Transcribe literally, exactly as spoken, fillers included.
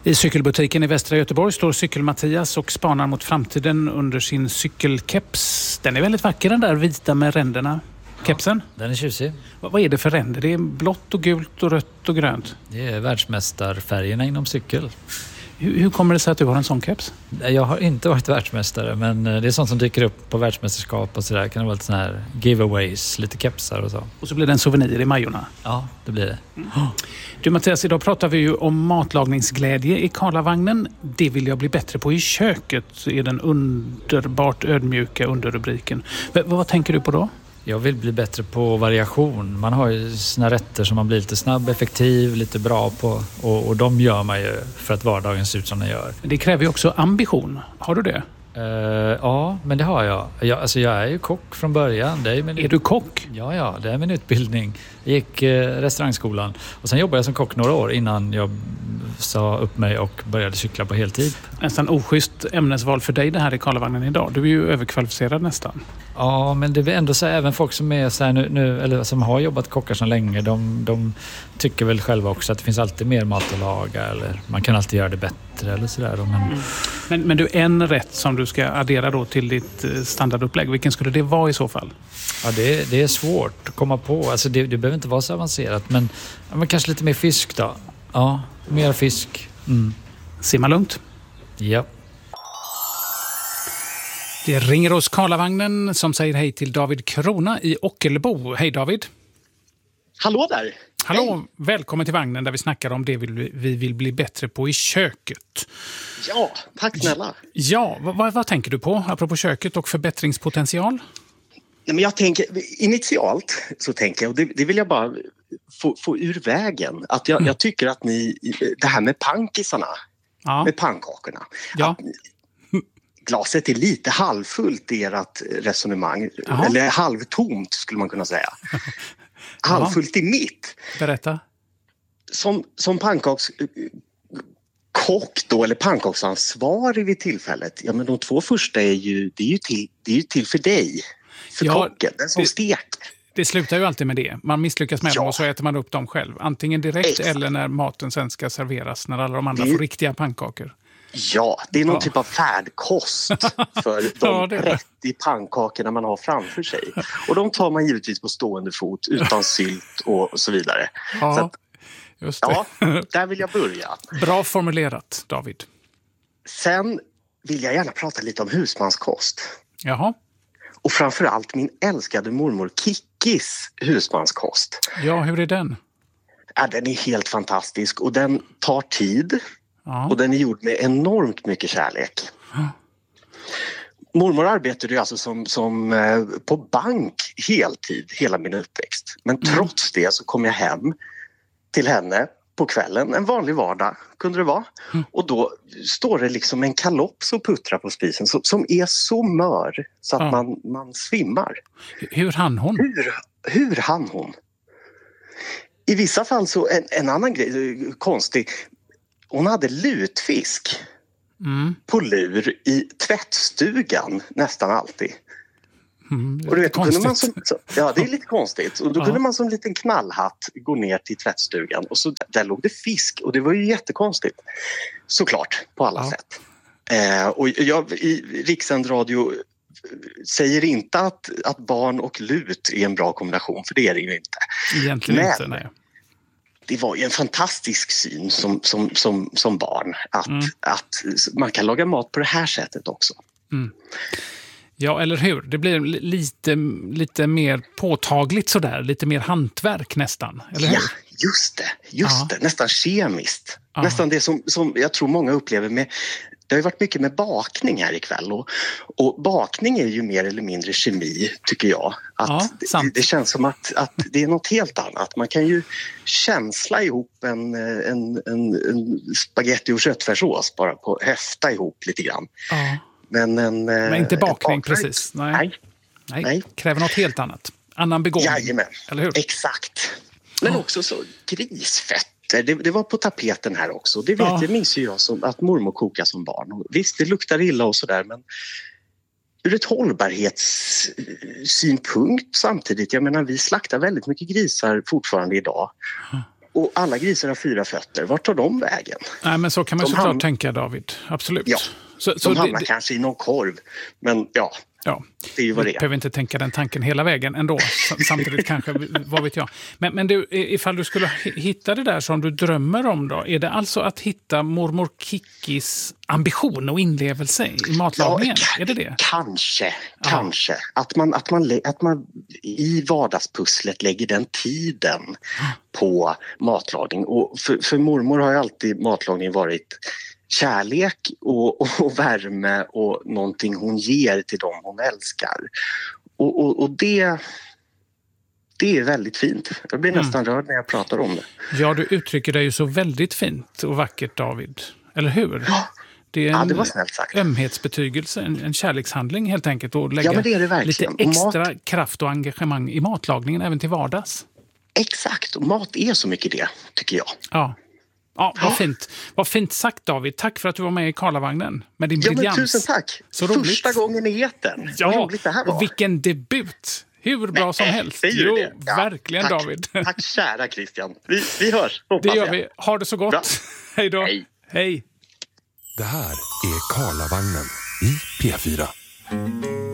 I cykelbutiken i Västra Göteborg står Cykel-Mattias och spanar mot framtiden under sin cykelkeps. Den är väldigt vacker, den där vita med ränderna. Kepsen? Ja, den är tjusig. Vad är det för ränder? Det är blått och gult och rött och grönt. Det är världsmästarfärgerna inom cykel. Hur, hur kommer det sig att du har en sån keps? Jag har inte varit världsmästare, men det är sånt som dyker upp på världsmästerskap och sådär. Det kan vara lite sån här giveaways, lite kepsar och så. Och så blir det en souvenir i Majorna. Ja, det blir det. Mm. Du Mattias, idag pratar vi ju om matlagningsglädje i Karlavagnen. Det vill jag bli bättre på i köket, är den underbart ödmjuka underrubriken. V- vad tänker du på då? Jag vill bli bättre på variation. Man har ju sina rätter som man blir lite snabb, effektiv, lite bra på. Och, och de gör man ju för att vardagen ser ut som den gör. Det kräver ju också ambition. Har du det? Uh, ja, men det har jag. jag. Alltså jag är ju kock från början. Det är, min... är du kock? Ja, ja, det är min utbildning. Jag gick uh, restaurangskolan. Och sen jobbade jag som kock några år innan jag sa upp mig och började cykla på heltid. Nästan oschysst ämnesval för dig det här i Karlavagnen idag. Du är ju överkvalificerad nästan. Ja, men det vill ändå säga även folk som är så här nu, nu eller som har jobbat kockar så länge, de, de tycker väl själva också att det finns alltid mer mat att laga eller man kan alltid göra det bättre eller sådär. Men... Mm. Men, men du, en rätt som du ska addera då till ditt standardupplägg, vilken skulle det vara i så fall? Ja, det, det är svårt att komma på. Alltså det, det behöver inte vara så avancerat, men, ja, men kanske lite mer fisk då. Ja, mer fisk. Mm. Simma lugnt. Ja. Det ringer hos Karlavagnen som säger hej till David Krona i Ockelbo. Hej David. Hallå där. Hallå, hej. Välkommen till vagnen där vi snackar om det vi, vi vill bli bättre på i köket. Ja, tack snälla. Ja, vad, vad tänker du på apropå köket och förbättringspotential? Nej, men jag tänker, initialt så tänker jag, och det, det vill jag bara få, få ur vägen, att jag, mm. jag tycker att ni, det här med pankisarna, ja. med pannkakorna, ja. att glaset är lite halvfullt i ert resonemang. Aha. Eller halvtomt skulle man kunna säga. Halvfullt i mitt. Berätta. Som, som pannkakskock då, eller pannkaksansvarig vid tillfället. Ja, men de två första är ju, det är ju till, det är ju till för dig. För ja, kocken, den som det, steker. Det slutar ju alltid med det. Man misslyckas med ja. dem och så äter man upp dem själv. Antingen direkt Exakt. eller när maten sen ska serveras. När alla de andra det... får riktiga pannkakor. Ja, det är någon ja. typ av färdkost för de ja, trettio pannkakorna man har framför sig. Och de tar man givetvis på stående fot utan sylt och så vidare. Ja, så att, just det. Ja, där vill jag börja. Bra formulerat, David. Sen vill jag gärna prata lite om husmanskost. Jaha. Och framförallt min älskade mormor Kikkis husmanskost. Ja, hur är den? Ja, den är helt fantastisk och den tar tid. Ja. Och den är gjord med enormt mycket kärlek. Ja. Mormor arbetade ju alltså som, som eh, på bank heltid hela min uppväxt. Men mm. trots det så kom jag hem till henne på kvällen, en vanlig vardag kunde det vara. Mm. Och då står det liksom en kalops och puttrar på spisen som, som är så mör så att ja. man, man svimmar. Hur hann hon? Hur, hur hann hon? I vissa fall så, en, en annan grej, konstig... Hon hade lutfisk mm. på lur i tvättstugan nästan alltid. Mm, och du vet, kunde man som, ja, det är lite konstigt. Och då ja. kunde man som liten knallhatt gå ner till tvättstugan och så där låg det fisk och det var ju jättekonstigt. Såklart, på alla ja. sätt. Eh, och jag i Riksendradio säger inte att, att barn och lut är en bra kombination, för det är det ju inte. Egentligen Men, inte, nej. Det var ju en fantastisk syn som, som, som, som barn att, mm. att man kan laga mat på det här sättet också. Mm. Ja, eller hur? Det blir lite, lite mer påtagligt sådär, lite mer hantverk nästan, eller hur? Ja, just det, just ja. det. Nästan kemiskt. Ja. Nästan det som, som jag tror många upplever med... Det har ju varit mycket med bakning här ikväll och, och bakning är ju mer eller mindre kemi tycker jag. Att ja, det, det känns som att, att det är något helt annat. Man kan ju känsla ihop en, en, en, en spaghetti och köttfärssås bara på höfta ihop lite grann. Ja. Men, en, Men inte bakning precis. Nej. Nej. Nej. Nej. Kräver något helt annat. Annan begåvning. Jajamän. Eller hur? Exakt. Men ja. också så grisfett. Det, det var på tapeten här också. Det vet ja. jag, minns ju jag som, att mormor kokade som barn. Och visst, det luktar illa och sådär, men ur ett hållbarhetssynpunkt samtidigt. Jag menar, vi slaktar väldigt mycket grisar fortfarande idag. och alla grisar har fyra fötter. Vart tar de vägen? Nej, men så kan man de såklart ham- tänka, David. Absolut. Ja, så, de så hamnar det, kanske i någon korv. Men ja, ja. det är ju vad det Du är. behöver inte tänka den tanken hela vägen ändå. Samtidigt kanske, vad vet jag. Men, men du, ifall du skulle hitta det där som du drömmer om då. Är det alltså att hitta mormor Kickis ambition och inlevelse i matlagningen? Ja, är det det? Kanske, kanske. Att man, att, man, att man i vardagspusslet lägger den tiden på matlagning. Och för, för mormor har ju alltid matlagning varit kärlek och, och, och värme och någonting hon ger till dem hon älskar. Och, och, och det, det är väldigt fint. Jag blir nästan mm. rörd när jag pratar om det. Ja, du uttrycker dig ju så väldigt fint och vackert, David. Eller hur? Ja. Det är en ja, det var snällt sagt. ömhetsbetygelse, en, en kärlekshandling helt enkelt. Och lägga ja, men det är det verkligen. lite extra mat... kraft och engagemang i matlagningen även till vardags. Exakt, och mat är så mycket det, tycker jag. Ja. Ja, vad fint. Vad fint sagt, David. Tack för att du var med i Karlavagnen med din ja, briljans. Men tusen tack. Så roligt. Första gången i etern. Ja, vad roligt det här var. Och vilken debut. Hur bra Nej, som helst. Det jo, det. Ja, verkligen, tack. David. Tack kära Christian. Vi, vi hörs. Det gör vi. Ha det så gott. Bra. Hej då. Hej. Hej. Det här är Karlavagnen i P fyra.